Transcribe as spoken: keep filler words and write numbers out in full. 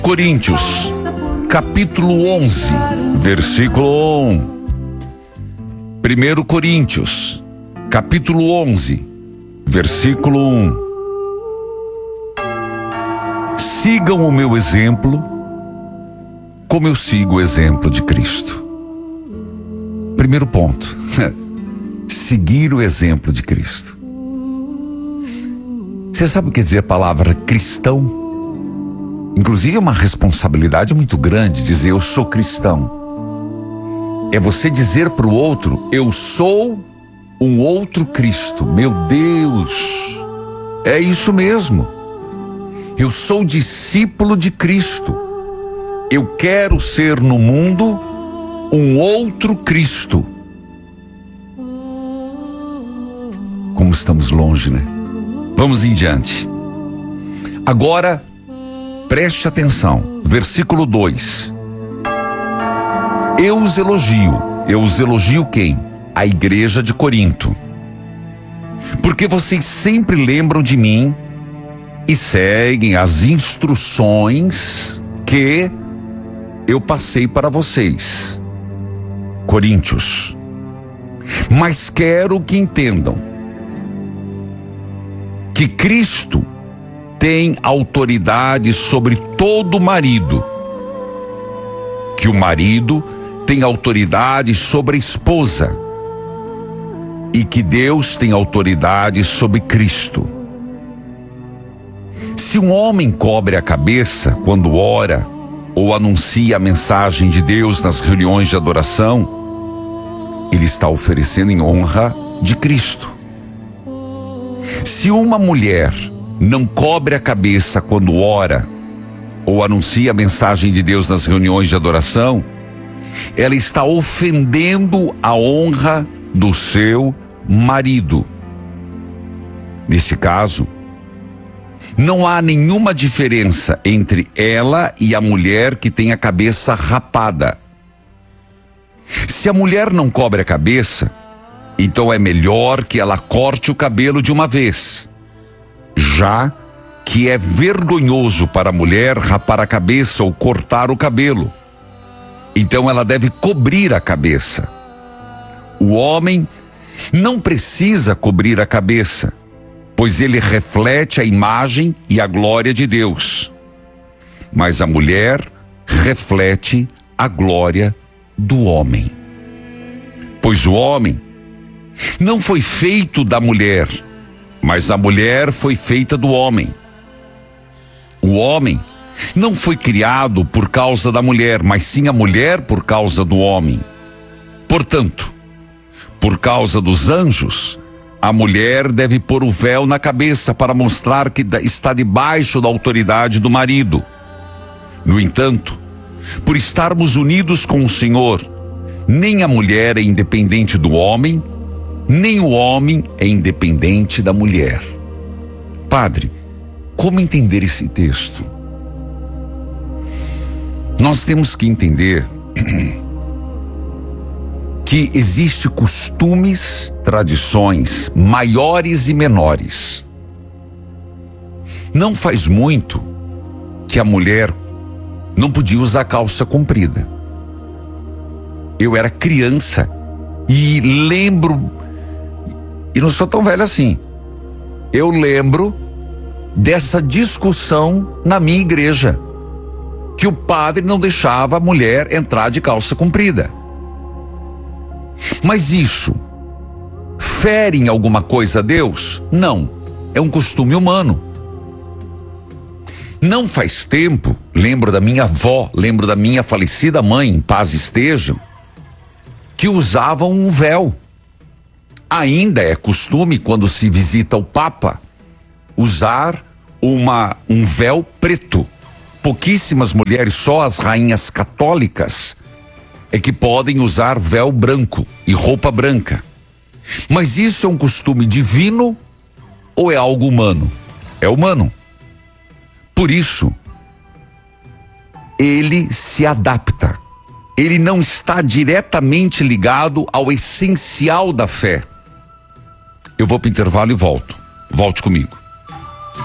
Coríntios, capítulo onze, versículo um. Primeiro Coríntios, capítulo onze, versículo um. Sigam o meu exemplo, como eu sigo o exemplo de Cristo. Primeiro ponto, seguir o exemplo de Cristo. Você sabe o que quer dizer a palavra cristão? Inclusive é uma responsabilidade muito grande dizer eu sou cristão. É você dizer para o outro, eu sou um outro Cristo. Meu Deus, é isso mesmo. Eu sou discípulo de Cristo. Eu quero ser no mundo um outro Cristo. Como estamos longe, né? Vamos em diante. Agora, preste atenção. Versículo dois. Eu os elogio. Eu os elogio quem? A igreja de Corinto. Porque vocês sempre lembram de mim e seguem as instruções que eu passei para vocês. Coríntios. Mas quero que entendam que Cristo tem autoridade sobre todo marido, que o marido tem autoridade sobre a esposa e que Deus tem autoridade sobre Cristo. Se um homem cobre a cabeça quando ora ou anuncia a mensagem de Deus nas reuniões de adoração, ele está oferecendo em honra de Cristo. Se uma mulher não cobre a cabeça quando ora ou anuncia a mensagem de Deus nas reuniões de adoração, ela está ofendendo a honra do seu marido. Nesse caso, não há nenhuma diferença entre ela e a mulher que tem a cabeça rapada. Se a mulher não cobre a cabeça, então é melhor que ela corte o cabelo de uma vez, já que é vergonhoso para a mulher rapar a cabeça ou cortar o cabelo. Então ela deve cobrir a cabeça. O homem não precisa cobrir a cabeça, pois ele reflete a imagem e a glória de Deus. Mas a mulher reflete a glória do homem. Pois o homem não foi feito da mulher, mas a mulher foi feita do homem. O homem não foi criado por causa da mulher, mas sim a mulher por causa do homem. Portanto, por causa dos anjos, a mulher deve pôr o véu na cabeça para mostrar que está debaixo da autoridade do marido. No entanto, por estarmos unidos com o Senhor, nem a mulher é independente do homem, nem o homem é independente da mulher. Padre, como entender esse texto? Nós temos que entender que existe costumes, tradições maiores e menores. Não faz muito que a mulher não podia usar calça comprida. Eu era criança e lembro, e não sou tão velho assim, eu lembro dessa discussão na minha igreja, que o padre não deixava a mulher entrar de calça comprida. Mas isso fere em alguma coisa a Deus? Não, é um costume humano. Não faz tempo, lembro da minha avó, lembro da minha falecida mãe, em paz estejam, que usavam um véu. Ainda é costume, quando se visita o Papa, usar uma, um véu preto. Pouquíssimas mulheres, só as rainhas católicas, é que podem usar véu branco e roupa branca. Mas isso é um costume divino ou é algo humano? É humano. Por isso, ele se adapta. Ele não está diretamente ligado ao essencial da fé. Eu vou para o intervalo e volto. Volte comigo.